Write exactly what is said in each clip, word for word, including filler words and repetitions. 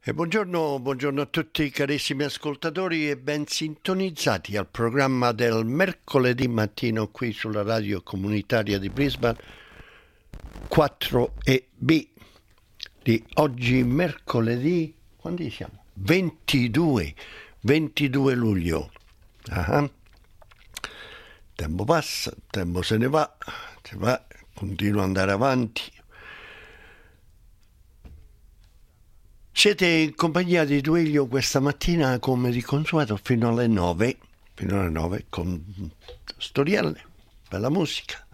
E buongiorno, buongiorno a tutti carissimi ascoltatori e ben sintonizzati al programma del mercoledì mattino qui sulla radio comunitaria di Brisbane quattro E B di oggi mercoledì, quando siamo? ventidue luglio. Uh-huh. Tempo passa, tempo se ne va, se va, continua ad andare avanti. Siete in compagnia di Duilio questa mattina come di consueto fino alle nove, fino alle nove con storielle, bella musica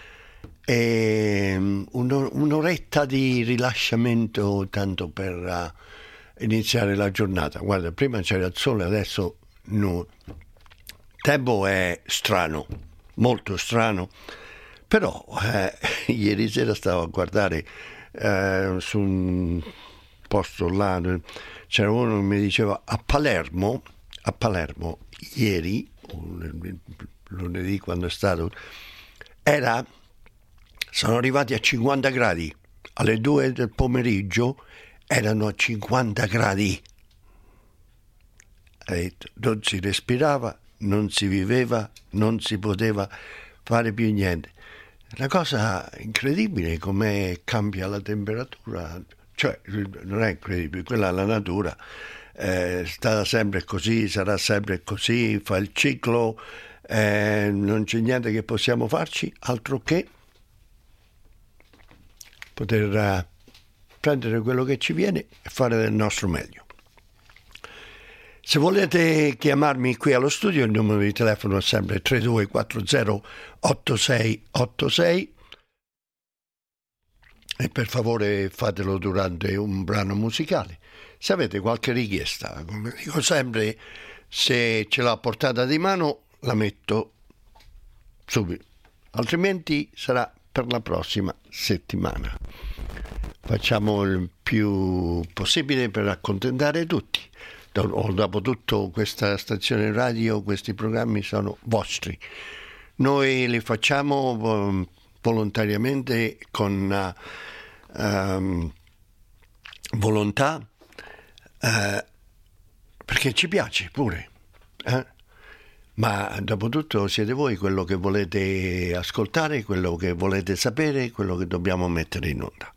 e un'oretta di rilasciamento tanto per uh, iniziare la giornata. Guarda, prima c'era il sole, adesso no. Il tempo è strano, molto strano, però eh, ieri sera stavo a guardare eh, su un posto là, c'era uno che mi diceva a Palermo, a Palermo ieri, lunedì quando è stato, era, sono arrivati a cinquanta gradi, alle due del pomeriggio erano a cinquanta gradi, e non si respirava, non si viveva, non si poteva fare più niente. Una cosa incredibile come cambia la temperatura. Cioè, non è incredibile, quella è la natura, eh, sta sempre così, sarà sempre così, fa il ciclo, eh, non c'è niente che possiamo farci, altro che poter uh, prendere quello che ci viene e fare del nostro meglio. Se volete chiamarmi qui allo studio, il numero di telefono è sempre tre due quattro zero otto sei otto sei. E per favore fatelo durante un brano musicale. Se avete qualche richiesta, come dico sempre, se ce l'ho a portata di mano la metto subito, altrimenti sarà per la prossima settimana. Facciamo il più possibile per accontentare tutti. Dopo tutto, questa stazione radio, questi programmi sono vostri. Noi li facciamo volontariamente con uh, um, volontà, uh, perché ci piace pure, eh? Ma dopo tutto siete voi quello che volete ascoltare, quello che volete sapere, quello che dobbiamo mettere in onda.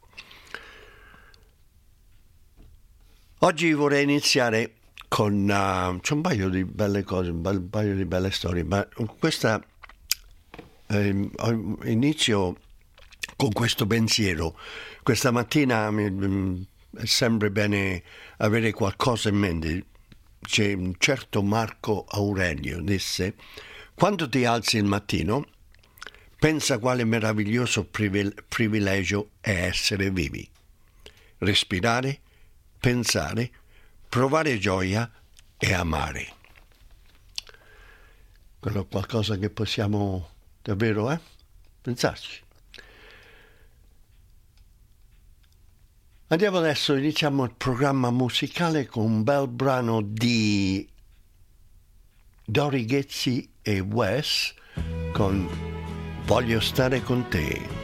Oggi vorrei iniziare con uh, c'è un paio di belle cose, un paio di belle storie, ma questa Eh, inizio con questo pensiero. Questa mattina mi, è sempre bene avere qualcosa in mente. C'è un certo Marco Aurelio disse: quando ti alzi il mattino, pensa quale meraviglioso privilegio è essere vivi, respirare, pensare, provare gioia e amare. Quello è qualcosa che possiamo davvero, eh? Pensarci. Andiamo adesso, iniziamo il programma musicale con un bel brano di Dori Ghezzi e Wes con Voglio stare con te.